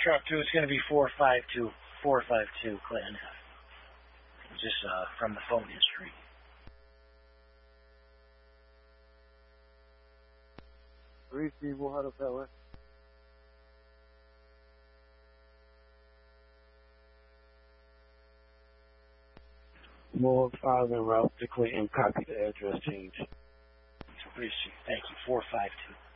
Foxtrot 2, it's going to be 452 Clinton F. Just from the phone history. Receivable, how does that work? More files en route to Clinton, copy the address change. Thank you, 452.